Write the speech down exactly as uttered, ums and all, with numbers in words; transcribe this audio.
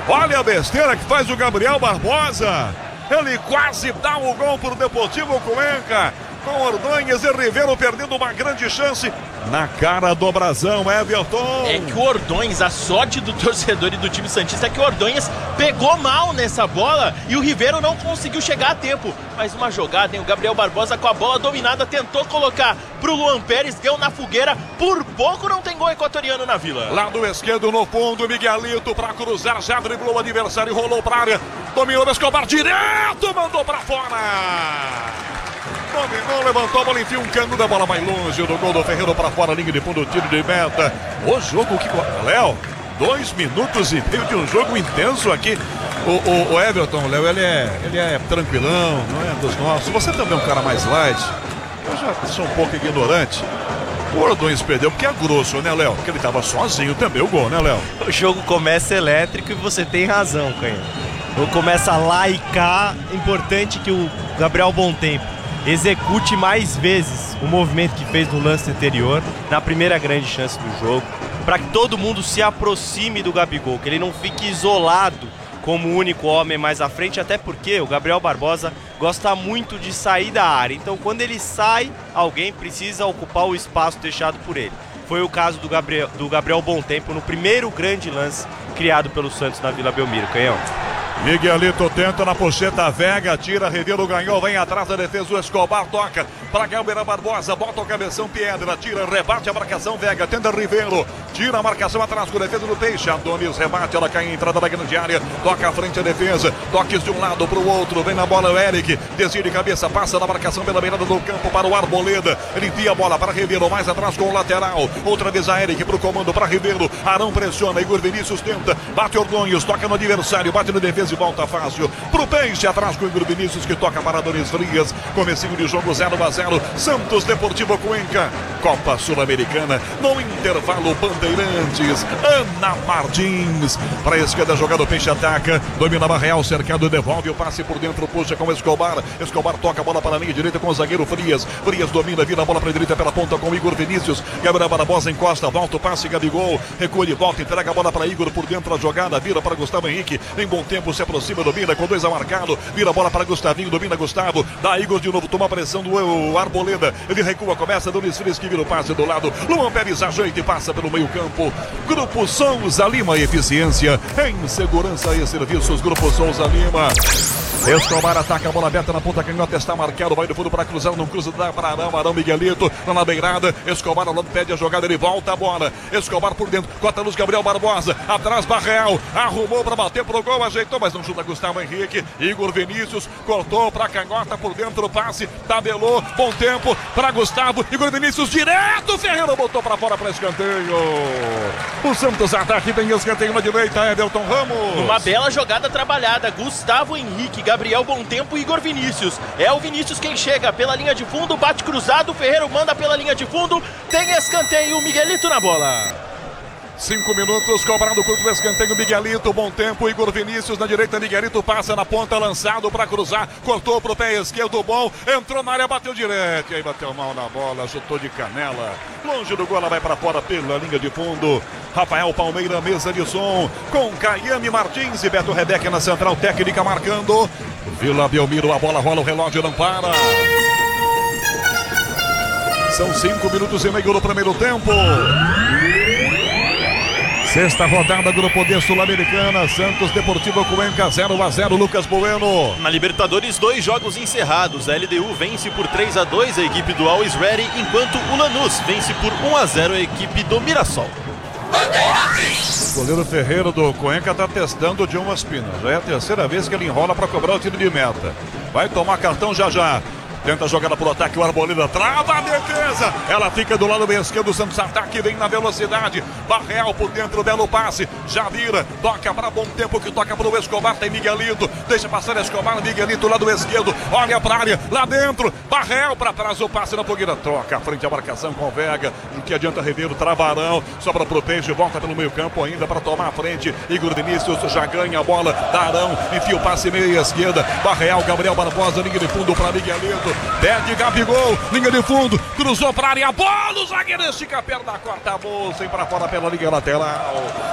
Olha a besteira que faz o Gabriel Barbosa. Ele quase dá o gol pro Deportivo Cuenca. Com Ordonhas e Ribeiro perdendo uma grande chance na cara do Brasão, Everton. É que o Ordonhas, a sorte do torcedor e do time santista é que o Ordonhas pegou mal nessa bola e o Ribeiro não conseguiu chegar a tempo. Mais uma jogada, hein? O Gabriel Barbosa com a bola dominada tentou colocar pro Luan Pérez, deu na fogueira, por pouco não tem gol equatoriano na Vila. Lado esquerdo no fundo, Miguelito pra cruzar, já driblou o adversário, rolou pra área, dominou o Escobar direto, mandou pra fora. Dominou, levantou a bola, enfia um cano da bola mais longe do gol do Ferreiro para fora, linha de fundo, tiro de meta. O jogo que... Léo, dois minutos e meio de um jogo intenso aqui. O, o, o Everton, Léo, ele é, ele é tranquilão, não é dos nossos. Você também é um cara mais light. Eu já sou um pouco ignorante. O Ordonhas perdeu porque é grosso, né, Léo? Porque ele estava sozinho também, o gol, né, Léo? O jogo começa elétrico e você tem razão, Canha. O começa lá e cá. Importante que o Gabriel Bontempo execute mais vezes o movimento que fez no lance anterior, na primeira grande chance do jogo, para que todo mundo se aproxime do Gabigol, que ele não fique isolado como o único homem mais à frente, até porque o Gabriel Barbosa gosta muito de sair da área, então quando ele sai, alguém precisa ocupar o espaço deixado por ele. Foi o caso do Gabriel, do Gabriel Bontempo no primeiro grande lance criado pelo Santos na Vila Belmiro, Canhão. Miguelito tenta na pocheta, Vega, tira, Ribeiro ganhou, vem atrás da defesa, o Escobar toca para Gabriel Barbosa, bota o cabeção, Piedra, tira, rebate a marcação, Vega, tenta Ribeiro, tira a marcação atrás com a defesa do Peixe, Adonis rebate, ela cai em entrada da grande área, toca à frente a defesa, toques de um lado para o outro, vem na bola o Eric, desvia de cabeça, passa na marcação pela beirada do campo para o Arboleda, ele envia a bola para Ribeiro, mais atrás com o lateral, outra vez a Eric para o comando para Ribeiro, Arão pressiona, Igor Vinícius tenta, bate Ordonhas, toca no adversário, bate no defesa e volta fácil pro Peixe, atrás com o Igor Vinícius que toca para Adonis Frias, comecinho de jogo zero a zero, Santos Deportivo Cuenca, Copa Sul-Americana, no intervalo Bandeirantes, Ana Martins, para a esquerda jogada o Peixe ataca, domina Barreal, cercado, devolve o passe por dentro, puxa com Escobar, Escobar toca a bola para a linha direita com o zagueiro Frias, Frias domina, vira a bola para a direita pela ponta com o Igor Vinícius, Gabriel Barbosa encosta, volta o passe, Gabigol, recolhe, volta, entrega a bola para Igor por dentro, a jogada, vira para Gustavo Henrique, em bom tempo se aproxima, domina com dois a marcado, vira a bola para Gustavinho, domina Gustavo, dá Igor de novo, toma a pressão do o Arboleda, ele recua, começa do Luiz Frias que vira o passe do lado, Luan Pérez ajeita e passa pelo meio campo, Grupo Souza Lima, eficiência em segurança e serviços, Grupo Souza Lima. Escobar ataca a bola aberta na ponta canhota, está marcado, vai do fundo para cruzar, não cruza, dá para Arão, Arão Miguelito, lá na beirada, Escobar ao lado, pede a jogada, ele volta a bola, Escobar por dentro, cota luz, Gabriel Barbosa, atrás Barreal, arrumou para bater pro gol, ajeitou, mas não chuta Gustavo Henrique, Igor Vinícius, cortou para canhota por dentro, passe, tabelou, bom tempo para Gustavo, Igor Vinícius direto, Ferreira botou para fora para escanteio, o Santos ataque, tem escanteio na direita, Everton Ramos. Uma bela jogada trabalhada, Gustavo Henrique, Gabriel Bontempo e Igor Vinícius. É o Vinícius quem chega pela linha de fundo, bate cruzado, Ferreiro manda pela linha de fundo, tem escanteio, Miguelito na bola. Cinco minutos, cobrado contra o escanteio, Miguelito, bom tempo, Igor Vinícius na direita, Miguelito passa na ponta, lançado para cruzar, cortou pro pé esquerdo, bom, entrou na área, bateu direto, e aí bateu mal na bola, chutou de canela, longe do gol, ela vai para fora pela linha de fundo, Rafael Palmeira, mesa de som, com Caiame Martins e Beto Rebeca na central técnica marcando, Vila Belmiro, a bola rola, o relógio não para. São cinco minutos e meio no primeiro tempo. Sexta rodada, Grupo D Sul-Americana, Santos Deportivo Cuenca zero a zero, Lucas Bueno. Na Libertadores, dois jogos encerrados. A L D U vence por três a dois a equipe do Always Ready, enquanto o Lanús vence por um a zero a equipe do Mirassol. O goleiro Ferreira do Cuenca está testando de uma espina. Já é a terceira vez que ele enrola para cobrar o tiro de meta. Vai tomar cartão já já. Tenta a jogada pro ataque, o Arboleda trava a defesa. Ela fica do lado esquerdo, o Santos ataque, vem na velocidade. Barreal por dentro, belo passe. Já vira, toca para bom tempo que toca pro Escobar, tem Miguelito. Deixa passar Escobar, Miguelito lado esquerdo. Olha pra área, lá dentro. Barreal para trás, o passe na fogueira. Troca à frente a marcação com o Vega. O que adianta Ribeiro, Travarão. Sobra pro Peixe, volta pelo meio campo ainda para tomar a frente. Igor Vinícius já ganha a bola. Darão, enfia o passe meia esquerda. Barreal, Gabriel Barbosa, linha de fundo para Miguelito. Perde Gabigol, linha de fundo, cruzou para a área, bola, o zagueiro estica a perna, corta a bolsa, vem para fora pela linha lateral.